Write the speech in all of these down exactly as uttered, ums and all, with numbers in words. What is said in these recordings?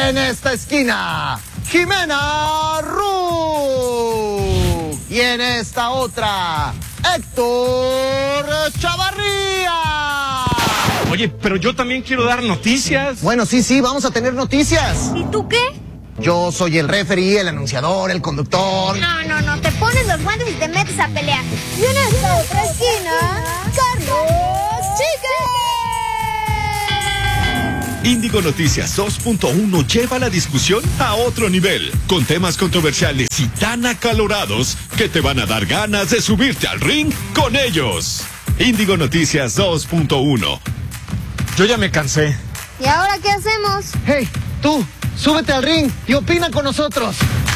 En esta esquina, Jimena Ru. Y en esta otra, Héctor Chavarría. Oye, pero yo también quiero dar noticias. Bueno, sí, sí, vamos a tener noticias. ¿Y tú qué? Yo soy el referee, el anunciador, el conductor. No, no, no, te pones los guantes y te metes a pelear. Y en esta otra esquina, Carlos Chique. Índigo Noticias dos punto uno lleva la discusión a otro nivel, con temas controversiales y tan acalorados que te van a dar ganas de subirte al ring con ellos. Índigo Noticias dos punto uno. Yo ya me cansé. ¿Y ahora qué hacemos? Hey, tú, súbete al ring y opina con nosotros.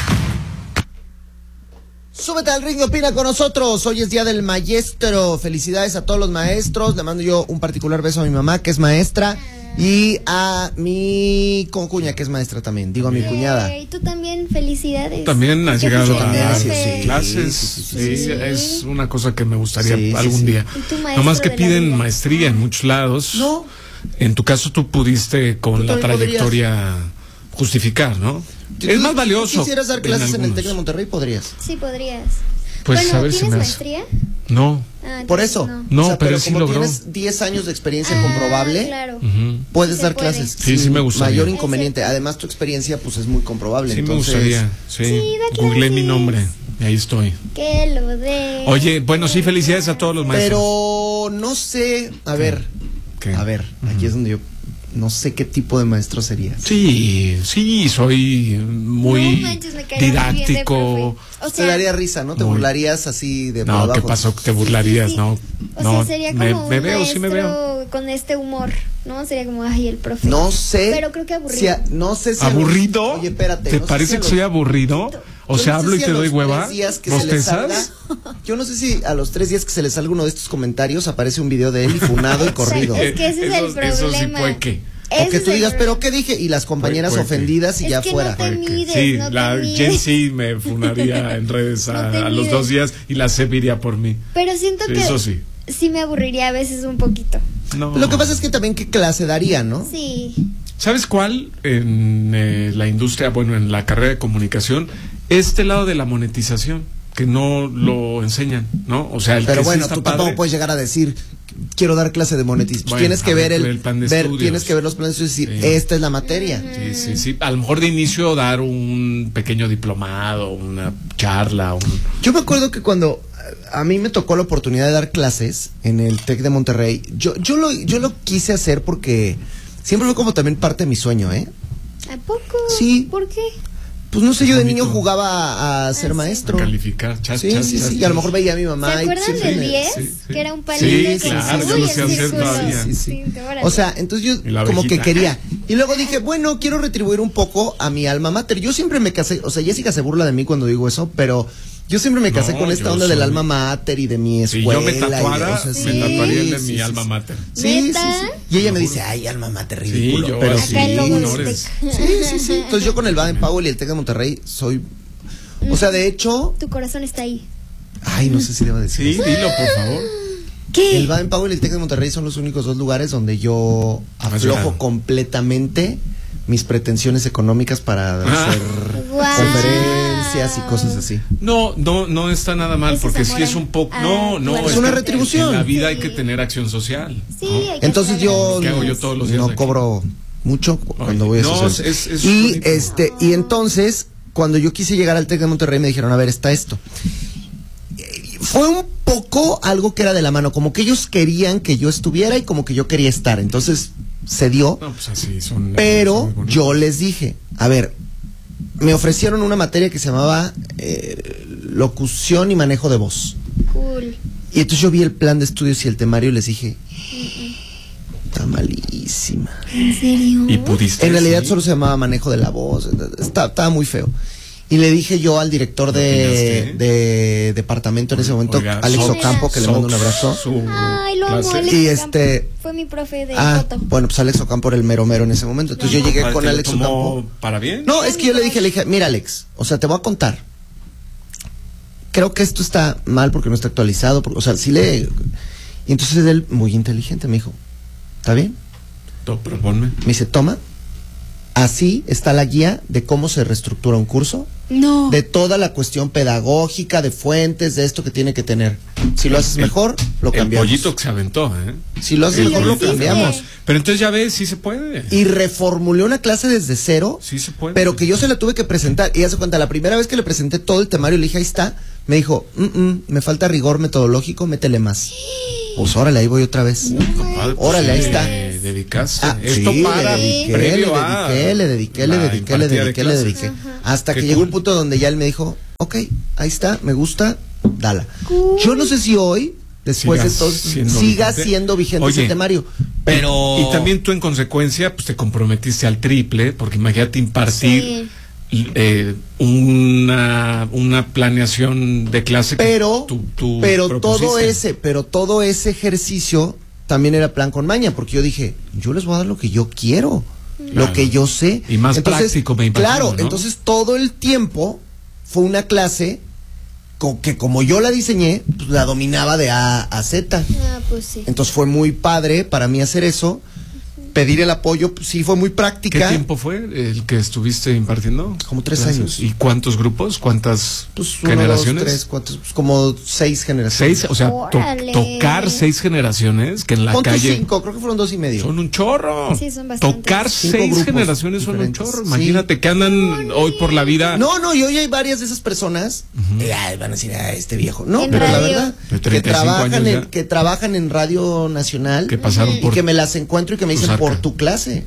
Súbete al ring y opina con nosotros. Hoy es Día del Maestro. Felicidades a todos los maestros. Le mando yo un particular beso a mi mamá, que es maestra, y a mi concuña, que es maestra también. Digo, a mi cuñada. Y tú también, felicidades. También has llegado a Ah, sí, dar sí, clases. sí, Sí, sí, sí, sí, sí. es una cosa que me gustaría Sí, sí, algún sí. día. ¿Y tu maestro Nomás que de la piden vida? maestría en muchos lados. No. En tu caso tú pudiste con Tú la también trayectoria justificar, ¿no? Si Es tú- más valioso. Si quisieras dar clases en, el algunos. TEC de Monterrey, podrías. Sí, podrías. Pues bueno, a ver si ¿tienes me hace. maestría? No. Ah, Por entonces eso. no. No, O sea, pero sí como logró. tienes diez años de experiencia Ah, comprobable, claro. Ujú. puedes Se dar puede. clases. Sí, sí sin me gustaría. mayor Es inconveniente. cierto. Además, tu experiencia pues es muy comprobable. Sí entonces, me gustaría. Sí. Sí, da Googleé mi clases. nombre y ahí estoy. Que lo de. Oye, bueno, sí, felicidades a todos los maestros. Pero no sé, a ver, ¿Qué? a ver, aquí es donde yo no sé qué tipo de maestro serías. Sí, sí, soy muy No manches, me caería muy bien de didáctico. profe. O Te sea, daría risa, ¿no? Te Muy. burlarías así de por No, ¿qué abajo. pasó? Te burlarías, sí. ¿no? O No, sea, sería me, como me un veo, sí me veo. maestro con este humor, ¿no? Sería como, ay, el profe. No sé. Pero creo que aburrido. si a- no sé si a los- ¿Aburrido? Oye, espérate. ¿Te no sé parece si a que los- soy aburrido? O yo sea, no sé hablo y si a te doy los hueva. tres días que se les ¿Bostezas? salga- Yo no sé si a los tres días que se le salga uno de estos comentarios aparece un video de él y funado y corrido. Es que ese es el Eso- Eso sí problema. fue que. O Ese que es tú el digas, problema. pero ¿qué dije? Y las compañeras Fue- fue que- ofendidas y Es ya que fuera. no te Fue que- mides, sí, no te la mides. Gen Z me funaría en redes a, No te a los mides. dos días y la C iría por mí. Pero siento Sí, que eso sí. sí me aburriría a veces un poquito. No. Lo que pasa es que también qué clase daría, ¿no? Sí. ¿Sabes cuál? En eh, la industria, bueno, en la carrera de comunicación, este lado de la monetización, que no lo enseñan, ¿no? O sea, el Pero que sí bueno, está tú padre- tampoco puedes llegar a decir, quiero dar clase de monetización. Bueno, tienes que a ver ver, el, el plan de ver, estudios. tienes que ver los planes de estudios y decir, Sí. esta es la materia. Sí, sí, sí. A lo mejor de inicio dar un pequeño diplomado, una charla, un... Yo me acuerdo que cuando a mí me tocó la oportunidad de dar clases en el TEC de Monterrey, yo, yo, lo, yo lo quise hacer porque siempre fue como también parte de mi sueño, ¿eh? ¿A poco? Sí. ¿Por qué? Pues no sé, yo de bonito. niño jugaba a ser sí. maestro. calificar. Chas, Sí, chas, sí, chas, sí. Y a chas. lo mejor veía a mi mamá. ¿Se y acuerdan siempre del me- diez? sí, sí. Que era un Sí, palillo. con claro, su- yo Uy, lo el sé hacer círculo. todavía. Sí, sí. órale. O sea, entonces yo Y la como que abejita. quería. Y luego dije, bueno, quiero retribuir un poco a mi alma mater. Yo siempre me casé, o sea, Jessica se burla de mí cuando digo eso, pero yo siempre me casé No, con esta yo onda del soy- alma mater y de mi Si escuela. yo me y de- tatuara, o sea, me sí, tatuaría el de sí, mi sí, alma sí. mater. Sí, sí, ¿Neta? sí. Y ella Lo me juro. dice, ay, alma mater Sí, ridículo. yo pero así, sí, Acá el logo del honores. Tec. sí, sí, sí. Entonces yo con el Baden Powell y el TEC de Monterrey soy, o sea, de hecho, Tu corazón está ahí. ay, no sé si debo decir. Sí, dilo, por favor. ¿Qué? El Baden Powell y el TEC de Monterrey son los únicos dos lugares donde yo Has aflojo llegado. completamente mis pretensiones económicas para Ah. hacer Guau. conferencias y cosas así. No, no, no está nada mal, Eso porque es sí amor, es un poco... ah, No, no. bueno. Es una que retribución. En la vida hay Sí. que tener acción social. Sí, ¿no? hay que Entonces hacer yo ¿Qué hago yo todos los días no aquí? cobro mucho cu- cuando voy a no, esos es- es y bonito. este y entonces cuando yo quise llegar al TEC de Monterrey me dijeron, a ver, está esto. Eh, Fue un poco algo que era de la mano, como que ellos querían que yo estuviera y como que yo quería estar. Entonces se dio. No, pues así son... son Pero muy bonitos. yo les dije, a ver, me ofrecieron una materia que se llamaba eh, locución y manejo de voz. Cool. Y entonces yo vi el plan de estudios y el temario y les dije, está malísima. ¿En serio? Y pudiste... En realidad sí. solo se llamaba manejo de la voz, está- estaba muy feo. Y le dije yo al director de, opinaste? de departamento en ese momento, Oiga, Alex Sox, Ocampo, que le mando un Sox, abrazo. su Ay, lo amo, clase. Alex Y Ocampo. este- Fue mi profe de Ah, foto. bueno, pues Alex Ocampo era el mero mero en ese momento. Entonces yo llegué ¿Te con lo Alex tomó Ocampo. para bien? No, es que yo le dije, le dije, mira Alex, o sea, te voy a contar. Creo que esto está mal porque no está actualizado, porque, o sea, sí le... Y entonces él, muy inteligente, me dijo, ¿está bien? To- Proponme. Me dice, toma, Así está la guía de cómo se reestructura un curso, No. de toda la cuestión pedagógica, de fuentes, de esto que tiene que tener. Si lo haces El- mejor, lo El cambiamos. pollito que se aventó, ¿eh? Si lo haces El mejor, lo pollito. cambiamos. Pero entonces ya ves, sí se puede. Y reformulé una clase desde cero, Sí se puede. pero que yo se la tuve que presentar. Y hace cuenta, la primera vez que le presenté todo el temario, le dije, ahí está. Me dijo, mm, mm, me falta rigor metodológico, métele más. Pues órale, ahí voy otra vez. Compadre, pues, Órale, ahí sí, está. le dedicaste. Ah, Esto sí, para le dediqué, previo le a dediqué, le dediqué, le la dediqué, le impartida de dediqué, le clases. dediqué. Hasta Qué que llegó cool. un punto donde ya él me dijo, ok, ahí está, me gusta, dala. Yo no sé si hoy, después Sigas de todo, siendo siga vigente. siendo vigente Oye, ese temario. Pero. Y también tú en consecuencia pues te comprometiste al triple, porque imagínate impartir eh, una, una planeación de clase. que Pero, tú- tú pero propusiste. todo ese, pero todo ese ejercicio también era plan con maña, porque yo dije, yo les voy a dar lo que yo quiero, lo Claro. que yo sé. Y más práctico, me imagino, Claro, ¿no? entonces todo el tiempo fue una clase co- que como yo la diseñé, pues la dominaba de A a Z. Ah, pues sí. Entonces fue muy padre para mí hacer eso. Pedir el apoyo, pues, sí fue muy ¿Qué práctica. tiempo fue el que estuviste impartiendo? Como tres clases? años. ¿Y cuántos grupos? ¿Cuántas Pues uno, generaciones? dos, tres, cuatro, pues, como seis generaciones. Seis, o sea, to- Órale. tocar seis generaciones que en la Pon tú calle cinco, creo que fueron dos y medio. son un chorro. Sí, son bastantes. Tocar Cinco seis grupos generaciones son un diferentes. chorro. Sí. Imagínate que andan hoy por la vida. No, no, y hoy hay varias de esas personas que ay, van a decir, ah, este viejo. No, En pero la radio. verdad, De que treinta y cinco trabajan, años en, ya. que trabajan en Radio Nacional Que pasaron y por que me las encuentro y que me tu dicen sarca. por tu clase.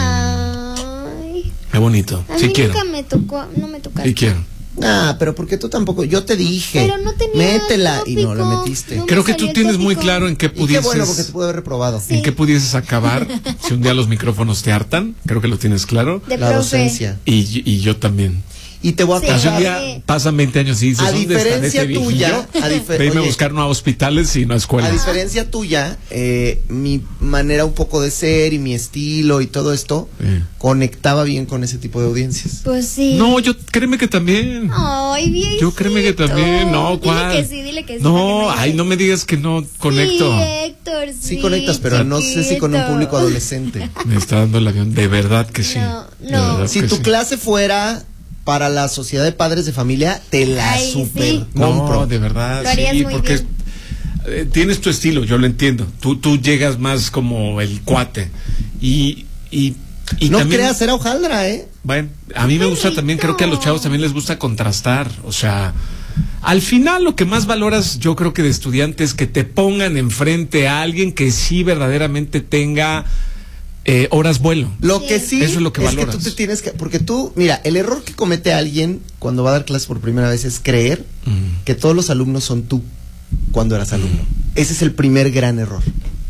Ay. Qué bonito. A Sí mí quiero. nunca me tocó, no me tocó. Sí quiero. Ah, pero porque tú tampoco, yo te dije, Pero no tenía métela y no la tópico. metiste. No. Creo me que salió tú el tienes muy tópico. claro en qué Y qué pudieses, bueno porque te pude haber reprobado. en qué pudieses acabar si un día los micrófonos te hartan. Creo que lo tienes claro. De La profe. docencia. Y, y yo también. Y te voy a Sí. Hace un contar, día pasan veinte años y dices, a ¿dónde está diferencia ese tuya, viejillo? a difer- Venme a oye, buscar no a hospitales y no a a escuelas. diferencia tuya, eh, mi manera un poco de ser y mi estilo y todo esto Sí. conectaba bien con ese tipo de audiencias. Pues sí. No, yo créeme que también. Ay, bien. Yo créeme que también, no, ¿cuál? Dile que sí, dile que sí. No, para que ay, no me digas que no conecto. Sí, Héctor, sí. Sí conectas, pero no sé si con un chiquito. público adolescente. Me está dando el avión, de verdad que sí. No, De no. verdad Si que tu sí. clase fuera para la sociedad de padres de familia, te la Ay, super sí. compro. No, de verdad, Lo harías sí, muy porque bien. eh, tienes tu estilo, yo lo entiendo. Tú, tú llegas más como el cuate. Y, y, y no también, creas, era hojaldra, ¿eh? bueno, a mí me gusta también, creo que a los chavos también les gusta contrastar. O sea, al final lo que más valoras, yo creo que de estudiantes, que te pongan enfrente a alguien que sí verdaderamente tenga eh, horas vuelo. Lo que sí Eso es lo que valoras. tú te tienes que, porque tú, mira, el error que comete alguien cuando va a dar clases por primera vez es creer Mm. que todos los alumnos son tú cuando eras alumno. Ese es el primer gran error.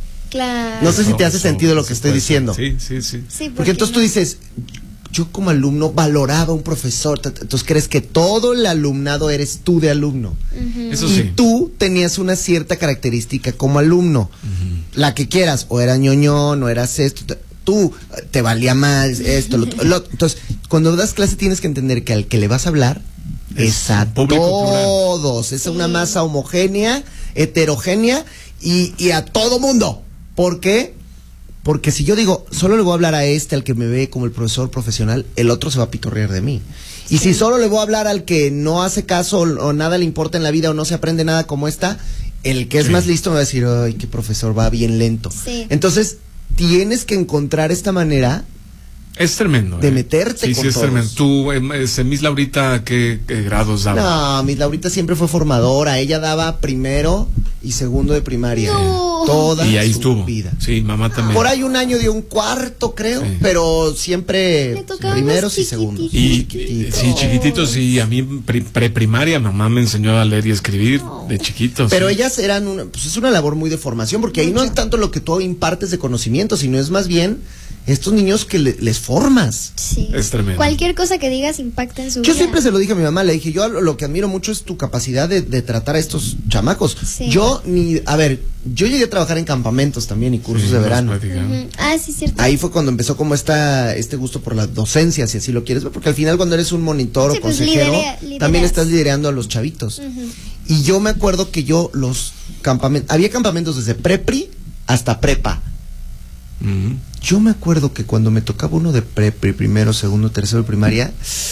Claro. No sé si te hace Eso- sentido lo eso que estoy puede ser. diciendo. Sí, sí, sí. Sí, Porque entonces tú no? dices, yo como alumno valoraba a un profesor, ta, ta, entonces crees que todo el alumnado eres tú de alumno. Ujú. Eso y sí. tú tenías una cierta característica como alumno, la que quieras, o era ñoñón, o eras esto, t- tú eh, te valía más esto, lo, lo- entonces cuando das clase tienes que entender que al que le vas a hablar Es es, a un público todos, es una masa homogénea, heterogénea y, y a todo mundo. ¿Por qué? Porque si yo digo, solo le voy a hablar a este, al que me ve como el profesor profesional, el otro se va a pitorrear de mí. Y si solo le voy a hablar al que no hace caso o, o nada le importa en la vida o no se aprende nada como esta, el que es Sí. más listo me va a decir, ay, qué profesor, va bien lento. Sí. Entonces, tienes que encontrar esta manera. Es tremendo. De eh. meterte sí, con sí, es todos. tremendo. Tú, em, este, Miss Laurita, ¿qué, qué grados daba? No, mi Laurita siempre fue formadora. Ella daba primero y segundo de primaria. No. Toda Y ahí su estuvo. vida. Sí, mamá también. Por ahí un año dio un cuarto, creo, Sí. pero siempre Le tocaban primeros los y segundos. Y, Chiquititos. sí, chiquititos, y a mí pre- preprimaria mamá me enseñó a leer y escribir de chiquitos. Pero sí. ellas eran una, pues es una labor muy de formación, porque ahí no es tanto lo que tú impartes de conocimiento, sino es más bien estos niños que le- les formas. Sí. Es tremendo. Cualquier cosa que digas impacta en su Yo vida. siempre se lo dije a mi mamá, le dije, yo lo, lo que admiro mucho es tu capacidad de, de tratar a estos chamacos. Sí. Yo ni, a ver, yo llegué a trabajar en campamentos también y cursos Sí, de nos verano. platicaban. Ujú. Ah, sí, cierto. Ahí fue cuando empezó como esta, este gusto por la docencia, si así lo quieres ver, porque al final cuando eres un monitor Sí, o pues, consejero, lidera- lideras. también estás liderando a los chavitos. Ujú. Y yo me acuerdo que yo los campamentos, había campamentos desde prepri hasta prepa. Mm. Yo me acuerdo que cuando me tocaba uno de prepa, primero, segundo, tercero de primaria,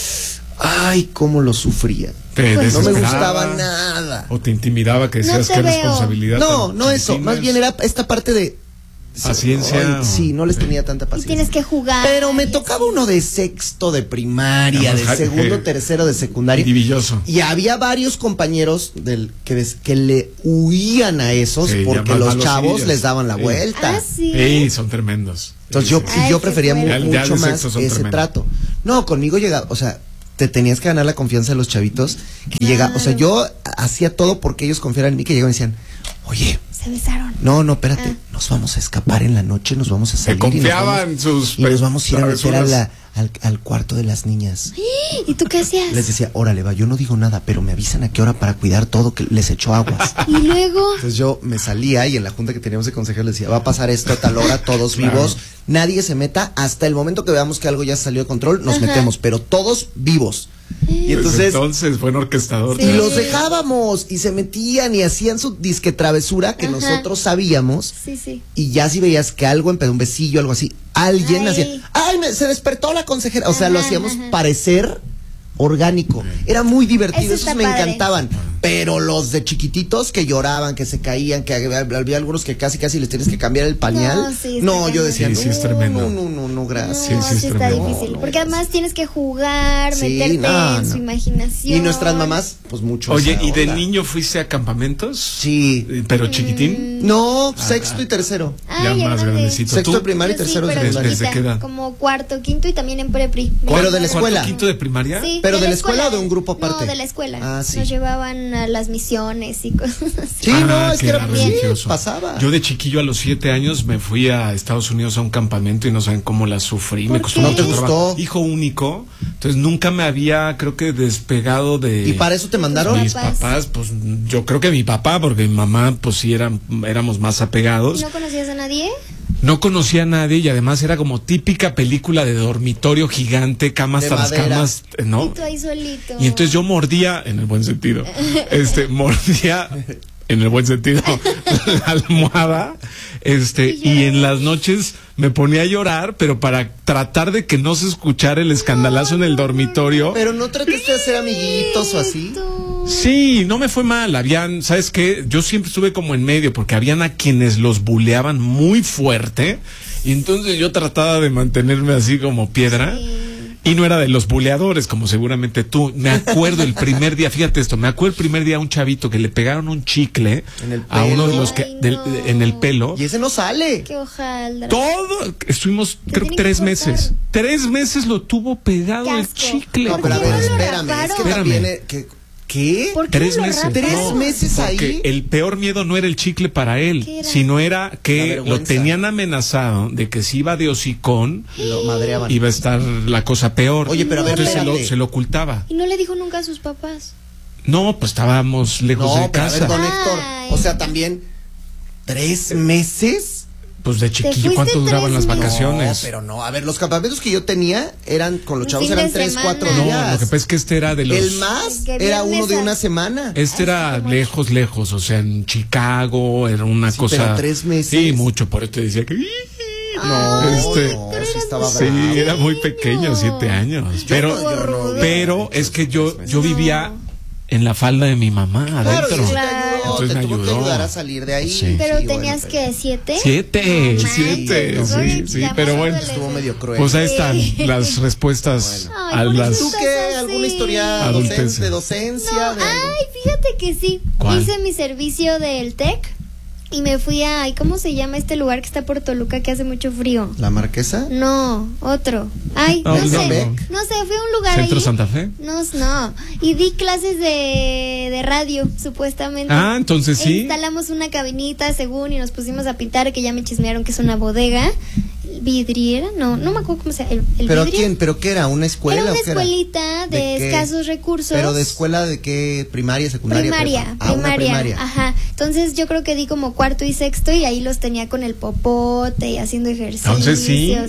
ay, cómo lo sufría. Te Pues No me desesperaba, gustaba nada. O te intimidaba que No decías te qué veo. responsabilidad. No, tan no eso, chiquitina más es. bien era esta parte de Paciencia. Ay, sí, no les Sí. tenía tanta Y paciencia. tienes que jugar. Pero me y tocaba así. uno de sexto de primaria, de Ajá, segundo, eh, tercero de secundaria. Divilloso. Y había varios compañeros del que, des- que le huían a esos Sí, porque ya más los malos chavos sillas. les daban la Sí. vuelta. Ah, sí. Sí, son tremendos. Entonces Sí, yo, sí. sí, Ay, yo qué prefería mu- fuerte. mucho Ya- ya de más sexto son ese tremendos. trato. No, conmigo llegaba, o sea, te tenías que ganar la confianza de los chavitos que llega, o sea, yo hacía todo porque ellos confiaran en mí, que llegaban y decían, oye, Se besaron. no, no, espérate, Ah. nos vamos a escapar en la noche, nos vamos a salir. y nos confiaba vamos- en sus Y nos vamos a ir a meter a travesuras. la- al, al cuarto de las niñas. ¿Y tú qué hacías? Les decía, órale, va, yo no digo nada, pero me avisan a qué hora para cuidar todo, que les echó aguas. Y luego. Entonces yo me salía y en la junta que teníamos de consejeros les decía, va a pasar esto a tal hora, todos Claro. vivos, nadie se meta, hasta el momento que veamos que algo ya salió de control, nos Ajá. metemos, pero todos vivos. Y Pues entonces, entonces, buen orquestador. Sí. y los dejábamos y se metían y hacían su disque travesura que Ajá. nosotros sabíamos. Sí, sí. Y ya si veías que algo empezó, un besillo, algo así, alguien Ay. hacía, ay, me- se despertó la consejera. O sea, lo Ajá, hacíamos ajá. parecer orgánico. Era muy divertido, Eso esos está me padre. encantaban. Pero los de chiquititos que lloraban, que se caían, que había, había algunos que casi casi les tienes que cambiar el pañal. No, sí, está No, yo cañón. decía, Sí, sí, es no, tremendo. no, no, no, no, gracias. No, sí, sí, es está tremendo. difícil. No, no, Porque además tienes que jugar, Sí, meterte no, en no. su imaginación. Y nuestras mamás, pues mucho. Oye, esa ¿y de onda. niño fuiste a campamentos? Sí. Eh, ¿Pero chiquitín? No, sexto y tercero. Ay, Ya ya más grande. grandecito. Sexto ¿Tú? de primaria y Yo sí, tercero de pero secundaria. ¿Desde chiquita, qué edad? Como cuarto, quinto y también en prepri. Me Pero de llevaban- la escuela. ¿Cuarto, quinto de primaria? Sí, ¿Pero de la escuela o de un grupo No, aparte? de la escuela. Ah, sí. Nos llevaban a las misiones y cosas así. Sí, Ah, no, es que era era sí, religioso. pasaba. Yo de chiquillo a los siete años me fui a Estados Unidos a un campamento y no saben cómo la sufrí. Me ¿Por costó qué? mucho ¿No te trabajo. gustó? Hijo único, entonces nunca me había, creo que despegado de. ¿Y para eso te mandaron? Mis papás? papás, pues yo creo que mi papá, porque mi mamá, pues sí eran, éramos más apegados. ¿Y no conocías a nadie? No conocía a nadie y además era como típica película de dormitorio gigante, camas De tras madera. camas, ¿no? Y tú ahí solito. Y entonces yo mordía, en el buen sentido, este, mordía, en el buen sentido, la almohada, este, Y y en lloraba. las noches me ponía a llorar, pero para tratar de que no se escuchara el escandalazo en el dormitorio. Pero no trataste de hacer amiguitos o así. Tú. Sí, no me fue mal. Habían, ¿sabes qué? Yo siempre estuve como en medio porque habían a quienes los buleaban muy fuerte y entonces yo trataba de mantenerme así como piedra. Sí. Y no era de los buleadores, como seguramente tú. Me acuerdo el primer día, fíjate esto, me acuerdo el primer día a un chavito que le pegaron un chicle En el a uno de pelo. los que, Ay, del- no. en el pelo. Y ese no sale. Qué hojaldra. Todo, estuvimos Te creo que tienen que tres cortar. meses. Tres meses lo tuvo pegado Qué el asco. chicle. No, pero a ¿Por qué ver, no lo espérame. Es que raparon? también. Espérame. eh, que- ¿Qué? ¿Por qué Tres no lo meses. raparon? ¿Tres meses Porque ahí? el peor miedo no era el chicle para él, ¿Qué era? sino era La que vergüenza. lo tenían amenazado de que si iba de hocicón Lo madreaban. iba a estar la cosa peor. Oye, pero a ver, Entonces se lo, espérate. se lo ocultaba. Y no le dijo nunca a sus papás. No, pues estábamos lejos No, de pero a ver, casa. don Héctor. Ay. O sea, también. ¿Tres meses? Pues de fuiste chiquillo, ¿cuánto duraban las tres meses? vacaciones? No, pero no. A ver, los campamentos que yo tenía eran con los Un chavos fin eran de tres, semana. cuatro No, días. lo que pasa es que este era de los... El más Que era viernes uno de a- una semana. Este era como- lejos, lejos, o sea, en Chicago, era una Sí, cosa... pero tres meses. Sí, mucho, por eso te decía que... No, Este- no, sí estaba Sí, bravo. era muy pequeño, siete años. Pero, no, yo no- pero es que yo, yo vivía en la falda de mi mamá Claro, adentro. y eso te Claro. ayudó, Entonces te me tuvo que ayudó. ayudar a salir de ahí. Sí. Pero Sí, tenías bueno, que siete. Siete, No siete, manches, sí, oye, sí, ya pero más bueno. Estuvo medio cruel. Pues ahí están las respuestas Ay, a por las... eso ¿Tú qué? ¿Alguna historia Adultez. docen- de docencia? No, de algo? ay, fíjate que sí. ¿Cuál? Hice mi servicio del TEC y me fui a, ay, ¿cómo se llama este lugar que está por Toluca que hace mucho frío? ¿La Marquesa? No, otro. Ay, No, no, no, sé. no. No sé, fui a un lugar ¿Centro ahí. Santa Fe? No, no. Y di clases de, de radio, supuestamente. Ah, entonces E sí. instalamos una cabinita, según, y nos pusimos a pintar, que ya me chismearon que es una bodega. ¿Vidriera? No, no me acuerdo cómo se llama. ¿El, el ¿Pero a vidrio? quién? ¿Pero qué era? ¿Una escuela Era una o qué era? escuelita de, ¿De qué? escasos recursos. ¿Pero de escuela de qué? ¿Primaria, secundaria? Primaria, prepa? Ah, una primaria, primaria. ajá. Entonces yo creo que di como cuarto y sexto y ahí los tenía con el popote y haciendo ejercicios. Entonces sí.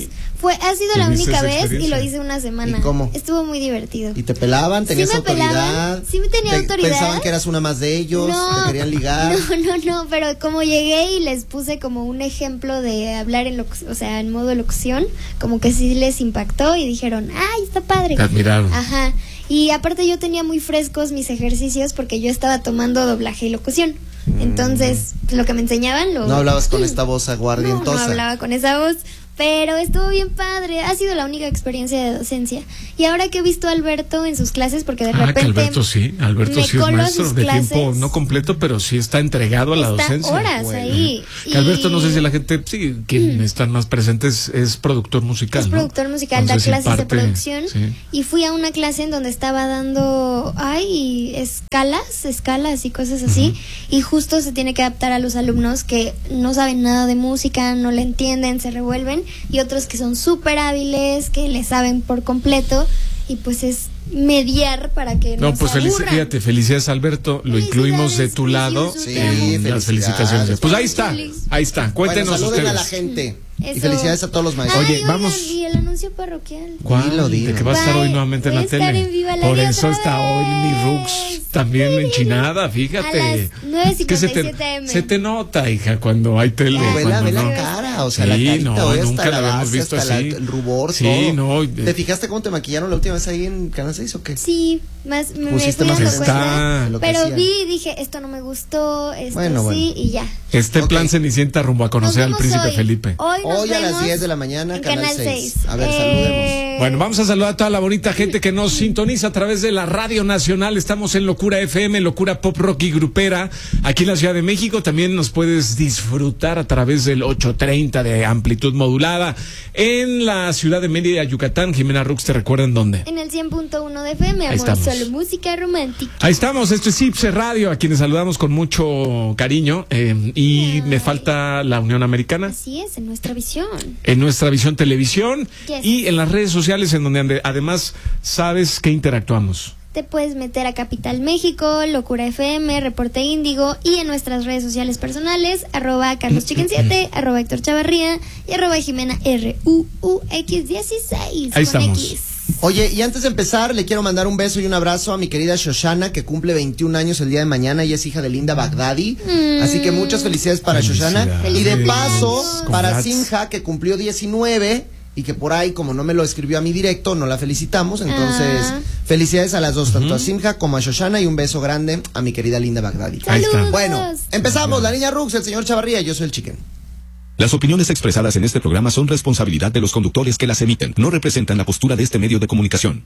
Fue, ha sido la ¿Tuviste única esa vez y experiencia? lo hice una semana. ¿Y cómo? Estuvo muy divertido. ¿Y te pelaban? ¿Tenías Sí me autoridad? pelaban, sí me tenía ¿Te- autoridad. ¿Pensaban que eras una más de ellos? ¿Te querían ligar? No, no, no, pero como llegué y les puse como un ejemplo de hablar en locu- o sea, en modo locución, como que sí les impactó y dijeron, ay, está padre. Te admiraron. Ajá. Y aparte yo tenía muy frescos mis ejercicios porque yo estaba tomando doblaje y locución. Entonces, lo que me enseñaban lo... No hablabas con esta voz No, aguardientosa. no hablaba con esa voz, pero estuvo bien padre. Ha sido la única experiencia de docencia. Y ahora que he visto a Alberto en sus clases, porque de Ah, repente... que Alberto sí, Alberto me sí es colo a maestro sus de clases. tiempo no completo, pero sí está entregado a la Está docencia. horas Bueno. ahí. Que Y- Alberto, no sé si la gente, sí, quien están más presentes es productor musical, Es ¿no? productor musical, Entonces, da clases de imparte- producción. sí. Y fui a una clase en donde estaba dando, ay, escalas, escalas y cosas así. Y justo se tiene que adaptar a los alumnos que no saben nada de música, no le entienden, se revuelven. Y otros que son súper hábiles, que le saben por completo. Y pues es mediar para que no, No, pues se felici- aburran. fíjate, felicidades Alberto, lo Felicidades, incluimos de tu Luis lado Yusu, Sí, te amo. en las felicidades. felicitaciones. Pues ahí está, Feliz. ahí está, cuéntenos Bueno, saluden ustedes. a la gente. Y Eso. felicidades a todos los maestros. Oye, Ay, oigan, vamos. y el anuncio parroquial. ¿Cuál? Dilo, dilo. De que va a estar Bye. hoy nuevamente en Voy la a estar tele. en Viva la Por Vida eso otra está hoy mi vez. Rux también enchinada, fíjate. A las nueve Es que se te, cincuenta y siete eme. se te nota, hija, cuando hay tele. Ya. Ve la, cuando ve la no. cara, o sea, Sí, la carita, no, hoy nunca hasta la habíamos base, visto hasta la- así. el rubor, Sí, todo. no, y- ¿Te fijaste cómo te maquillaron la última vez ahí en Canal seis o qué? Sí, más me, me Pusiste fui más dando está cuenta, lo que pero hacían. vi y dije, esto no me gustó, esto Bueno, bueno. sí, y ya. Este Ok. plan Cenicienta rumbo a conocer al Nos príncipe vemos hoy. Felipe. Hoy, nos Hoy a las vemos diez de la mañana, en Canal Canal seis. seis. A ver, Eh, saludemos. Bueno, vamos a saludar a toda la bonita gente que nos sintoniza a través de la Radio Nacional. Estamos en Locura F M, Locura Pop Rock y Grupera, aquí en la Ciudad de México. También nos puedes disfrutar a través del ochocientos treinta de amplitud modulada. En la ciudad de Mérida, Yucatán, Jimena Rux, ¿te recuerdan dónde? En el cien punto uno de F M, Ahí amor, estamos. solo música romántica. Ahí estamos, esto es Ipse Radio, a quienes saludamos con mucho cariño. eh, y Ay. me falta la Unión Americana. Así es, en nuestra visión. En nuestra visión televisión Yes. y en las redes sociales, en donde ande- además sabes que interactuamos. Te puedes meter a Capital México, Locura F M, Reporte Índigo y en nuestras redes sociales personales, arroba Carlos Chicken siete, arroba Héctor Chavarría y arroba Jimena R U U X dieciséis. Ahí con estamos. X. Oye, y antes de empezar, le quiero mandar un beso y un abrazo a mi querida Shoshana, que cumple veintiún años el día de mañana. Ella es hija de Linda Baghdadi. Mm. Así que muchas felicidades para Shoshana. Felicidades. Y de paso, Felicidades. para Congrats. Simha, que cumplió diecinueve y que por ahí, como no me lo escribió a mi directo, no la felicitamos. Entonces, Ah. felicidades a las dos, tanto a Simha como a Shoshana. Y un beso grande a mi querida Linda Baghdadi. Ahí está. Saludos. Bueno, empezamos. La niña Rux, el señor Chavarría, yo soy el Chicken. Las opiniones expresadas en este programa son responsabilidad de los conductores que las emiten. No representan la postura de este medio de comunicación.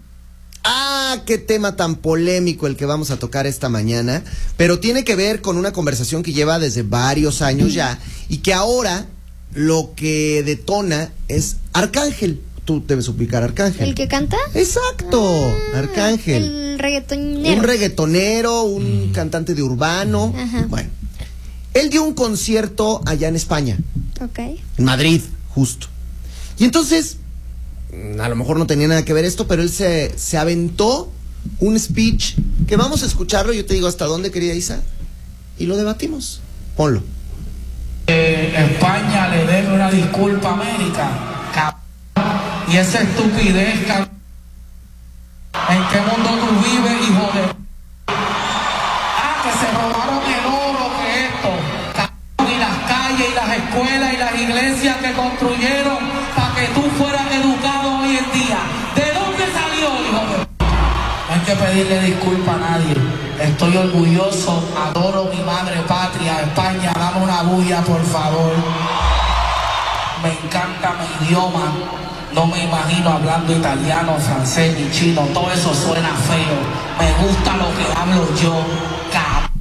Ah, qué tema tan polémico el que vamos a tocar esta mañana, pero tiene que ver con una conversación que lleva desde varios años ya y que ahora lo que detona es Arcángel. Tú debes ubicar a Arcángel. ¿El que canta? Exacto, Ah, Arcángel. El reggaetonero. Un reggaetonero, un cantante de urbano. Ajá. Bueno, él dio un concierto allá en España, Ok. en Madrid, justo. Y entonces, a lo mejor no tenía nada que ver esto, pero él se, se aventó un speech que vamos a escucharlo. Yo te digo hasta dónde, querida Isa, y lo debatimos. Ponlo. Eh, España le debe una disculpa a América, cabrón. Y esa estupidez, cabrón. ¿En qué mundo tú vives, hijo de... Ah, que se robaron el oro, que esto, cabrón, y las calles, y las escuelas, y las iglesias que construyeron para que tú fueras educado hoy en día. ¿De dónde salió, hijo de... No hay que pedirle disculpa a nadie. Estoy orgulloso, adoro mi madre patria, España, dame una bulla, por favor. Me encanta mi idioma. No me imagino hablando italiano, francés ni chino. Todo eso suena feo. Me gusta lo que hablo yo, cabrón.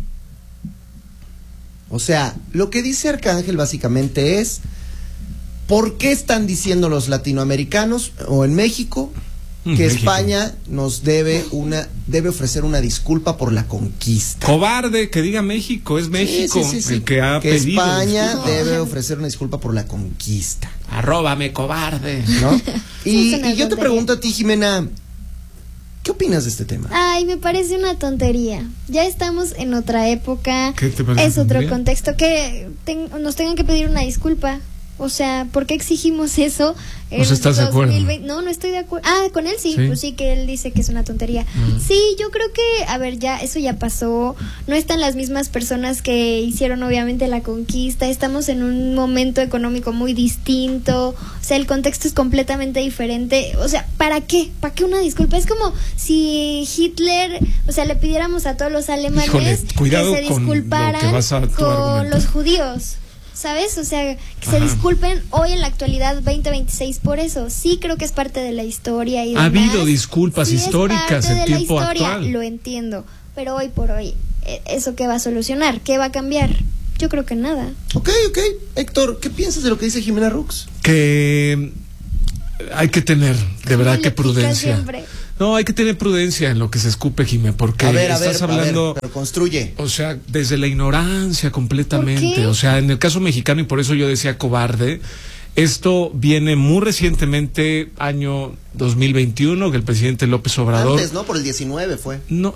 O sea, lo que dice Arcángel básicamente es: ¿por qué están diciendo los latinoamericanos o en México que México. España nos debe una debe ofrecer una disculpa por la conquista? Cobarde, que diga México, es México Sí, sí, sí, sí. el que ha que pedido. España disculpas. debe ofrecer una disculpa por la conquista, Arróbame, cobarde. ¿no? Y, es una y yo te tontería. pregunto a ti, Jimena, ¿qué opinas de este tema? Ay, me parece una tontería. Ya estamos en otra época. ¿Qué te parece Es otro tontería? contexto que ten- nos tengan que pedir una disculpa. O sea, ¿por qué exigimos eso? ¿No estás de acuerdo? No, no estoy de acuerdo. Ah, con él sí, sí, pues sí, que él dice que es una tontería. Mm. Sí, yo creo que, a ver, ya, eso ya pasó. No están las mismas personas que hicieron obviamente la conquista. Estamos en un momento económico muy distinto. O sea, el contexto es completamente diferente. O sea, ¿para qué? ¿Para qué una disculpa? Es como si Hitler, o sea, le pidiéramos a todos los alemanes Híjole, cuidado que se disculparan con, lo que vas a con los judíos. ¿Sabes? O sea, que Ajá. se disculpen hoy en la actualidad veinte veintiséis por eso. Sí creo que es parte de la historia y demás. Ha habido disculpas sí históricas es parte en de tiempo la historia, actual. lo entiendo. Pero hoy por hoy, ¿eso qué va a solucionar? ¿Qué va a cambiar? Yo creo que nada. Ok, ok. Héctor, ¿qué piensas de lo que dice Jimena Rux? Que hay que tener, de verdad, que prudencia. Siempre? No, hay que tener prudencia en lo que se escupe, Jimé, porque a ver, a estás ver, hablando... a ver, pero construye. O sea, desde la ignorancia completamente. ¿Por qué? O sea, en el caso mexicano, y por eso yo decía cobarde, esto viene muy recientemente, año dos mil veintiuno, que el presidente López Obrador... Antes, ¿no? Por el diecinueve fue. No...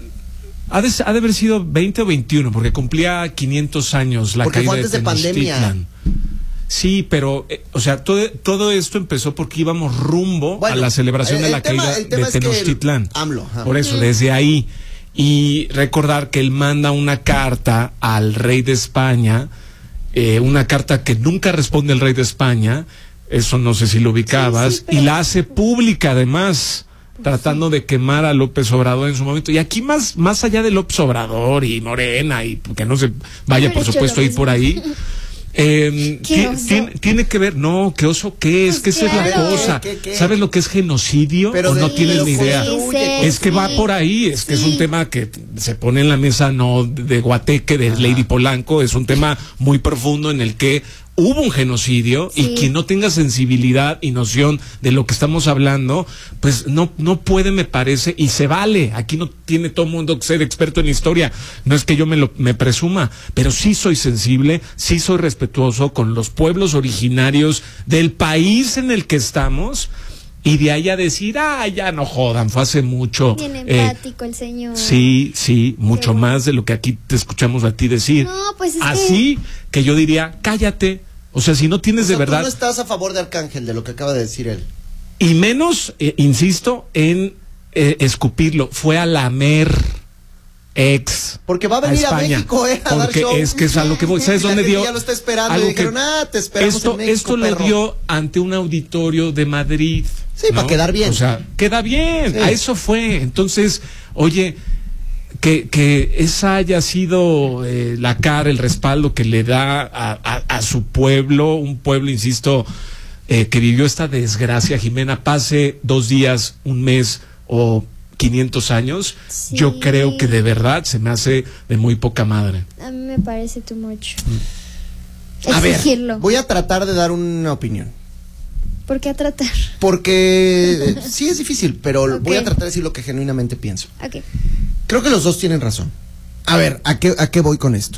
Ha de, ha de haber sido veinte o veintiuno, porque cumplía quinientos años la porque caída fue antes de de pandemia. Tenochtitlan. Sí, pero, eh, o sea, todo, todo esto empezó porque íbamos rumbo Bueno, a la celebración el- de la el tema- caída el tema de es que el Tenochtitlan. AMLO, ajá. Por eso, desde ahí. Y recordar que él manda una carta al rey de España, eh, una carta que nunca responde el rey de España, eso no sé si lo ubicabas, Sí, sí, pero- y la hace pública además, tratando de quemar a López Obrador en su momento. Y aquí más, más allá de López Obrador y Morena, y que no se vaya, Haber por hecho supuesto, lo a ir mismo. por ahí. Eh, ¿Qué ti- oso? tiene, tiene que ver, no, qué oso, qué es, Pues que esa es la claro. cosa. ¿Qué, qué, qué? ¿Sabes lo que es genocidio Pero o no de- tienes pero ni idea? construye, Es que va por ahí, es que es un Sí. tema que se pone en la mesa no de Guateque, de Lady Polanco, es un tema muy profundo en el que hubo un genocidio Sí. y quien no tenga sensibilidad y noción de lo que estamos hablando, pues no, no puede, me parece, y se vale. Aquí no tiene todo el mundo que ser experto en historia, no es que yo me lo me presuma, pero sí soy sensible, sí soy respetuoso con los pueblos originarios del país en el que estamos. Y de ahí a decir, ah, ya no jodan, fue hace mucho. Bien Eh, empático el señor. Sí, sí, mucho bueno. más de lo que aquí te escuchamos a ti decir. No, pues es Así que... yo diría, cállate. O sea, si no tienes O sea, de tú verdad, no estás a favor de Arcángel, de lo que acaba de decir él. y menos, eh, insisto, en eh, escupirlo, fue a lamer ex. Porque va a venir a, España, México, ¿eh? A dar porque show. es que es a lo que voy. ¿Sabes Y la dónde gente dio? ya lo está esperando Algo y dijeron, que- ah, te esperamos esto, en México, esto lo perro. dio ante un auditorio de Madrid. Sí, para quedar bien. O sea, queda bien. Sí. A eso fue. Entonces, oye, que, que esa haya sido eh, la cara, el respaldo que le da a, a, a su pueblo, un pueblo, insisto, eh, que vivió esta desgracia, Jimena, pase dos días, un mes o quinientos años, Sí. yo creo que de verdad se me hace de muy poca madre. A mí me parece too much. A ver, Exigirlo. voy a tratar de dar una opinión. ¿Por qué a tratar? Porque eh, sí es difícil, pero Ok. voy a tratar de decir lo que genuinamente pienso. Ok. Creo que los dos tienen razón. A ver, ¿a qué, a qué voy con esto?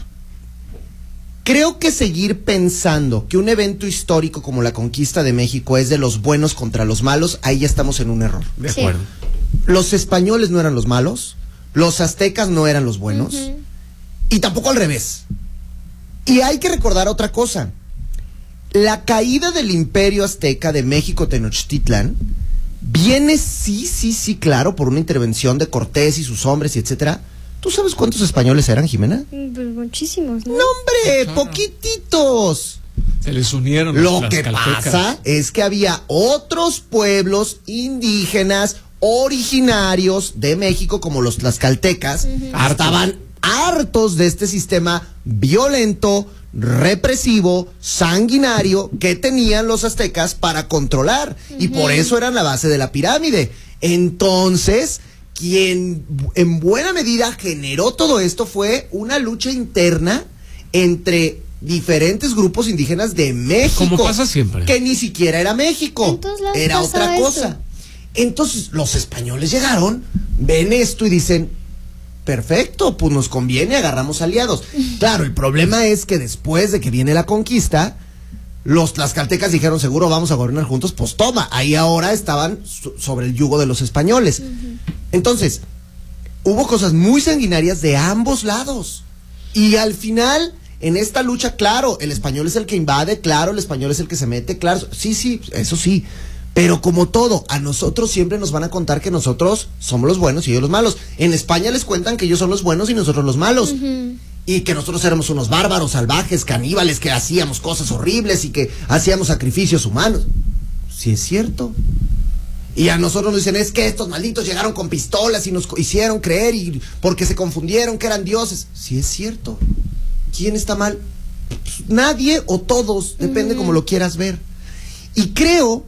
Creo que seguir pensando que un evento histórico como la conquista de México es de los buenos contra los malos, ahí ya estamos en un error. De Sí. acuerdo. Los españoles no eran los malos, los aztecas no eran los buenos, Ujú. y tampoco al revés. Y hay que recordar otra cosa. La caída del imperio azteca de México Tenochtitlan viene sí, sí, sí, claro, por una intervención de Cortés y sus hombres y etcétera. ¿Tú sabes cuántos españoles eran, Jimena? Mm, Pues muchísimos, ¿no? ¡No, hombre! Claro. ¡Poquititos! Se les unieron Lo las que caltecas. pasa es que había otros pueblos indígenas originarios de México, como los tlaxcaltecas, que Hartos. estaban hartos de este sistema violento, represivo, sanguinario que tenían los aztecas para controlar. Y por eso eran la base de la pirámide. Entonces, quien en buena medida generó todo esto fue una lucha interna entre diferentes grupos indígenas de México. Como pasa siempre. Que ni siquiera era México. En todos lados Era pasa otra eso. cosa. Entonces los españoles llegaron, ven esto y dicen, perfecto, pues nos conviene, agarramos aliados. Claro, el problema es que después de que viene la conquista, los tlaxcaltecas dijeron, seguro vamos a gobernar juntos, pues toma, ahí ahora estaban so- sobre el yugo de los españoles. Entonces, hubo cosas muy sanguinarias de ambos lados. Y al final, En esta lucha, claro, el español es el que invade, claro, el español es el que se mete, claro, sí, sí, eso sí. Pero como todo, a nosotros siempre nos van a contar que nosotros somos los buenos y ellos los malos. En España les cuentan que ellos son los buenos y nosotros los malos. Uh-huh. Y que nosotros éramos unos bárbaros, salvajes, caníbales, que hacíamos cosas horribles y que hacíamos sacrificios humanos. Sí es cierto. Y a nosotros nos dicen, es que estos malditos llegaron con pistolas y nos hicieron creer y porque se confundieron que eran dioses. Sí es cierto. ¿Quién está mal? Pues nadie o todos, depende mm. como lo quieras ver. Y creo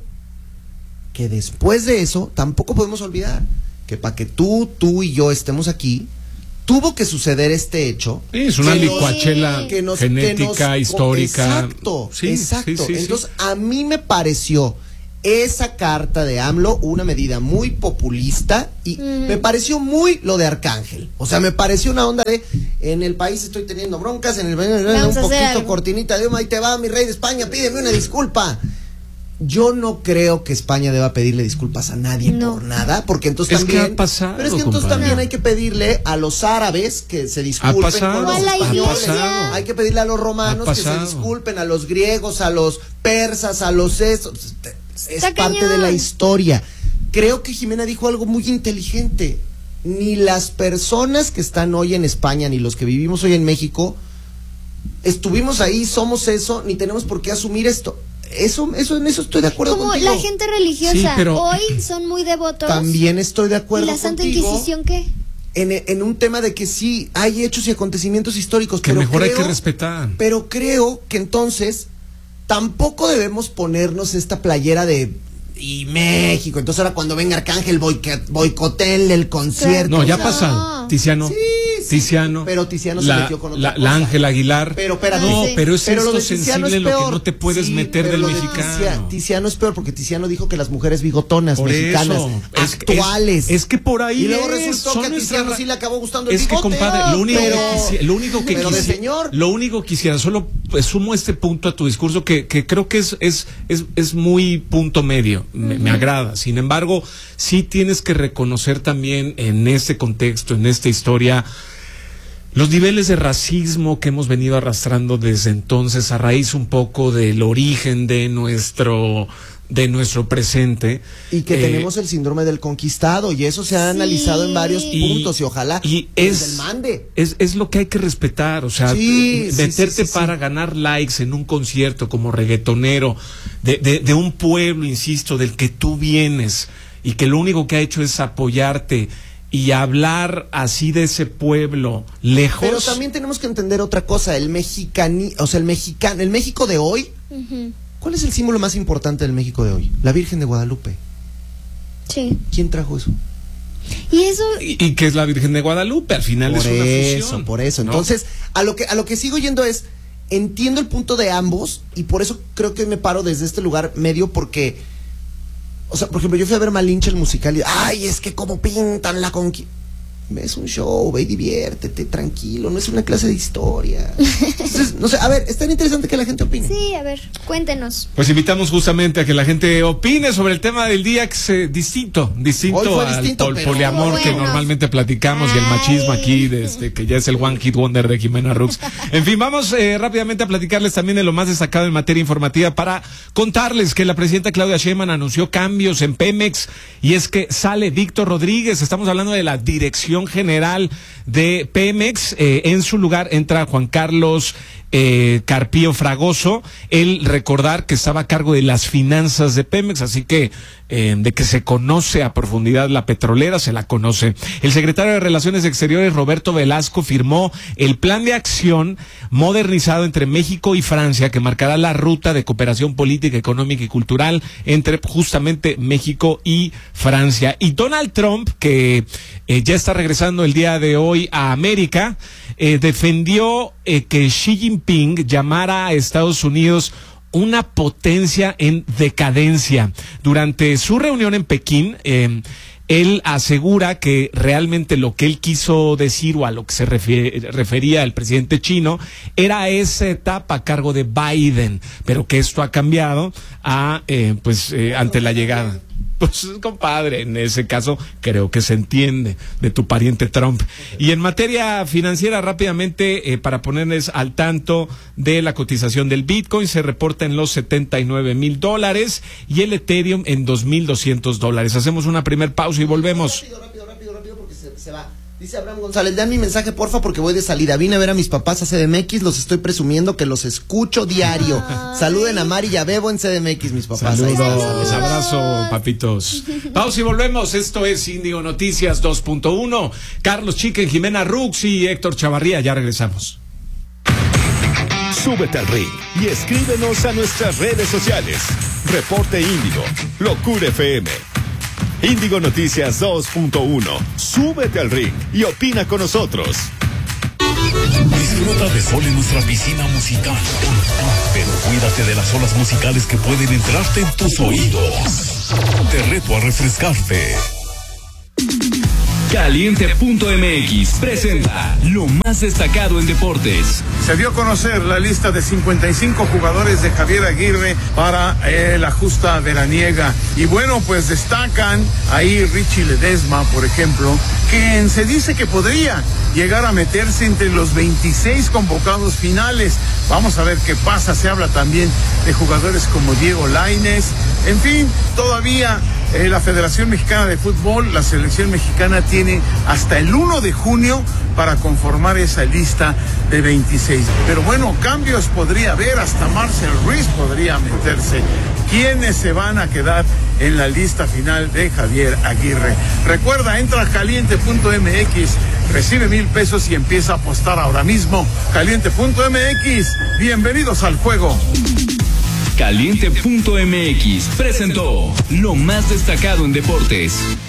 que después de eso, tampoco podemos olvidar que para que tú, tú y yo estemos aquí, tuvo que suceder este hecho. Sí, es una licuachela que nos, genética, que nos, histórica. Exacto, sí, exacto. Sí, sí, Entonces, sí. a mí me pareció esa carta de AMLO una medida muy populista y mm. me pareció muy lo de Arcángel. O sea, me pareció una onda de en el país estoy teniendo broncas, en el Vamos un poquito cortinita de humo, ahí te va mi rey de España, pídeme una disculpa. Yo no creo que España deba pedirle disculpas a nadie no. por nada, porque entonces es también que ha pasado, pero es que entonces compadre. también hay que pedirle a los árabes que se disculpen pasado, con los españoles. Hay que pedirle a los romanos que se disculpen, a los griegos, a los persas, a los estos. Es Está parte cañón. de la historia. Creo que Jimena dijo algo muy inteligente. Ni las personas que están hoy en España, ni los que vivimos hoy en México, estuvimos ahí, somos eso, ni tenemos por qué asumir esto. Eso, eso, en eso estoy de acuerdo Como contigo. la gente religiosa, sí, pero hoy son muy devotos. También estoy de acuerdo contigo. ¿Y la Santa contigo, Inquisición qué? En, en un tema de que sí, hay hechos y acontecimientos históricos, que pero mejor creo, hay que respetar. Pero creo que entonces tampoco debemos ponernos esta playera de y México, entonces ahora cuando venga Arcángel boicotenle el concierto. No, ya o sea, pasaron. Tiziano. Sí, sí, Tiziano. Pero Tiziano se la, metió con otra la, cosa. La Ángel Aguilar. Pero espérate. No, sí. pero es pero esto lo de Tiziano sensible es en lo que peor. no te puedes Sí, meter pero del lo de mexicano. Tiziano, Tiziano es peor porque Tiziano dijo que las mujeres bigotonas por mexicanas eso, es, actuales. Es, es que por ahí y luego es, resultó son que a Tiziano nuestra... sí le acabó gustando el es bigote. Es que, compadre, lo único pero, que quisiera, lo único que pero de quisiera, señor. lo único que quisiera, solo pues, sumo este punto a tu discurso que, que creo que es, es, es, es muy punto medio, me, uh-huh. me agrada. Sin embargo, sí tienes que reconocer también en este contexto, en esta historia, los niveles de racismo que hemos venido arrastrando desde entonces a raíz un poco del origen de nuestro de nuestro presente. Y que eh, tenemos el síndrome del conquistado y eso se ha sí. analizado en varios puntos y, y ojalá y es, el mande. Es, es lo que hay que respetar, o sea, sí, meterte sí, sí, sí, para sí. ganar likes en un concierto como reggaetonero de, de, de un pueblo, insisto, del que tú vienes y que lo único que ha hecho es apoyarte y hablar así de ese pueblo lejos. Pero también tenemos que entender otra cosa, el mexicani, o sea, el mexicano, el México de hoy, uh-huh. ¿cuál es el símbolo más importante del México de hoy? La Virgen de Guadalupe. Sí. ¿Quién trajo eso? Y eso y, y que es la Virgen de Guadalupe, al final por es una eso, fusión. Por eso, ¿no? Entonces, a lo que a lo que sigo yendo es entiendo el punto de ambos y por eso creo que me paro desde este lugar medio porque o sea, por ejemplo, yo fui a ver Malinche el musical y ay, es que cómo pintan la conquista. Es un show, ve y diviértete, tranquilo, no es una clase de historia. Entonces, no sé, a ver, es tan interesante que la gente opine. Sí, a ver, cuéntenos. Pues invitamos justamente a que la gente opine sobre el tema del día, que es distinto, distinto al distinto, pol pero poliamor bueno. que normalmente platicamos. Ay. Y el machismo aquí, desde que ya es el One Hit Wonder de Jimena Rux. En fin, vamos eh, rápidamente a platicarles también de lo más destacado en materia informativa para contarles que la presidenta Claudia Sheinbaum anunció cambios en Pemex y es que sale Víctor Rodríguez, estamos hablando de la dirección general de Pemex, eh, en su lugar entra Juan Carlos eh, Carpio Fragoso, él recordar que estaba a cargo de las finanzas de Pemex, así que eh, de que se conoce a profundidad la petrolera, se la conoce. El secretario de Relaciones Exteriores, Roberto Velasco, firmó el plan de acción modernizado entre México y Francia que marcará la ruta de cooperación política, económica y cultural entre justamente México y Francia. Y Donald Trump, que eh, ya está regresando el día de hoy a América, eh, defendió eh, que Xi Jinping llamara a Estados Unidos una potencia en decadencia. Durante su reunión en Pekín, eh, él asegura que realmente lo que él quiso decir o a lo que se refiere, refería el presidente chino era esa etapa a cargo de Biden, pero que esto ha cambiado a, eh, pues, eh, ante la llegada. Pues, compadre, en ese caso creo que se entiende de tu pariente Trump. Y en materia financiera, rápidamente, eh, para ponerles al tanto de la cotización del Bitcoin, se reporta en los setenta y nueve mil dólares y el Ethereum en dos mil doscientos dólares. Hacemos una primer pausa y volvemos. Rápido, rápido, rápido, rápido, porque se, se va. Dice Abraham González, dan mi mensaje porfa porque voy de salida. Vine a ver a mis papás a C D M X, los estoy presumiendo que los escucho diario. Ay. Saluden a Mari y a Bebo en C D M X, mis papás. Saludos, les abrazo, papitos. Pausa y volvemos. Esto es Índigo Noticias dos punto uno. Carlos Chiquen, Jimena Rux y Héctor Chavarría. Ya regresamos. Súbete al ring y escríbenos a nuestras redes sociales. Reporte Índigo, Locura F M. Índigo Noticias dos punto uno. Súbete al ring y opina con nosotros. Disfruta de sol en nuestra piscina musical, pero cuídate de las olas musicales que pueden entrarte en tus oídos. Te reto a refrescarte. Caliente punto M X presenta lo más destacado en deportes. Se dio a conocer la lista de cincuenta y cinco jugadores de Javier Aguirre para eh, la justa veraniega. Y bueno, pues destacan ahí Richie Ledesma, por ejemplo, quien se dice que podría llegar a meterse entre los veintiséis convocados finales. Vamos a ver qué pasa. Se habla también de jugadores como Diego Lainez. En fin, todavía Eh, la Federación Mexicana de Fútbol, la selección mexicana tiene hasta el uno de junio para conformar esa lista de veintiséis. Pero bueno, cambios podría haber, hasta Marcel Ruiz podría meterse. ¿Quiénes se van a quedar en la lista final de Javier Aguirre? Recuerda, entra a caliente punto M X, recibe mil pesos y empieza a apostar ahora mismo. caliente punto M X, bienvenidos al juego. Caliente punto M X presentó lo más destacado en deportes.